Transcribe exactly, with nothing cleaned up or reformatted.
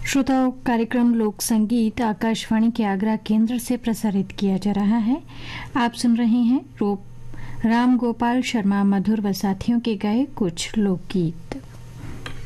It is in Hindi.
श्रोताओं, कार्यक्रम लोक संगीत आकाशवाणी के आगरा केंद्र से प्रसारित किया जा रहा है। आप सुन रहे हैं राम गोपाल शर्मा मधुर व साथियों के गाए कुछ लोकगीत।